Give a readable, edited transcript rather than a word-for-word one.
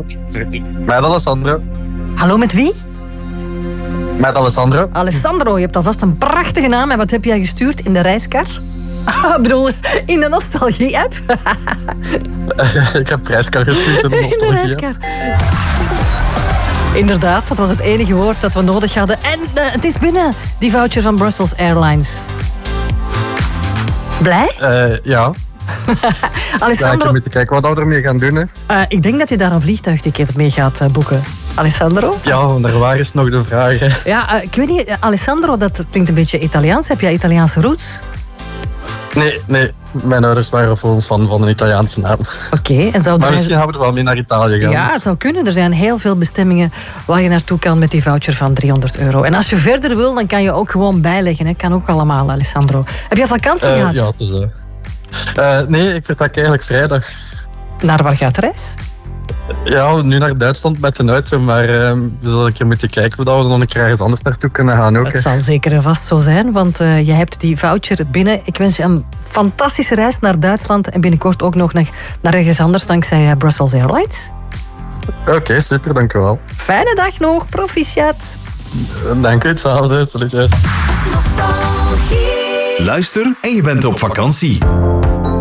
Met Alessandro. Hallo, met wie? Met Alessandro. Alessandro, je hebt alvast een prachtige naam. En wat heb jij gestuurd in de reiskar? Ik bedoel, in de nostalgie-app. Ik heb prijskar gestuurd in de nostalgie. In de reiskar. Inderdaad, dat was het enige woord dat we nodig hadden. En het is binnen, die voucher van Brussels Airlines. Blij? Ja. Alessandro, ik heb moeten kijken wat we ermee gaan doen. Hè. ik denk dat je daar een vliegtuigticket mee gaat boeken. Alessandro? Ja, daar waar is nog de vraag. Hè. Ja, ik weet niet, Alessandro, dat klinkt een beetje Italiaans. Heb jij Italiaanse roots? Nee. Mijn ouders waren vol fan van een Italiaanse naam. Oké, en zou Maar misschien gaan we er wel mee naar Italië gaan. Ja, het zou kunnen. Er zijn heel veel bestemmingen waar je naartoe kan met die voucher van €300. En als je verder wil, dan kan je ook gewoon bijleggen. Hè. Kan ook allemaal, Alessandro. Heb je vakantie gehad? Ja, het is zo. Nee, ik vertrek eigenlijk vrijdag. Naar waar gaat de reis? Ja, nu naar Duitsland met een auto, maar we zullen een keer moeten kijken of we er nog een keer ergens anders naartoe kunnen gaan ook. Het zal zeker en vast zo zijn, want je hebt die voucher binnen. Ik wens je een fantastische reis naar Duitsland en binnenkort ook nog naar ergens anders dankzij Brussels Airlines. Oké, super, dank u wel. Fijne dag nog, proficiat. Dank u, hetzelfde. Salutjes. Luister en je bent op vakantie.